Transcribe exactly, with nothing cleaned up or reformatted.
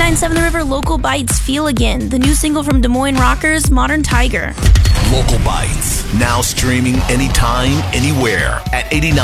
ninety-nine point seven The River Local Bites Feel Again, the new single from Des Moines rockers Modern Tiger. Local Bites, now streaming anytime, anywhere at eighty-nine.